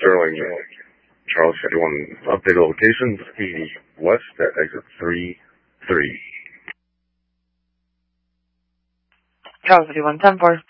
Sterling, Charles 51, updated locations, 80 West at exit 33. Charles 51, 10-4.